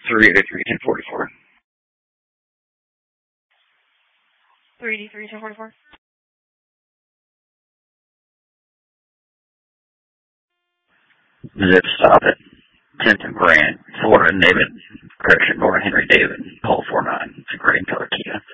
383-1044. 383-1044. Zip stop at 10th and Grand, Florida, David. Correction, Nora Henry David, Hole 49. It's a gray color Kia.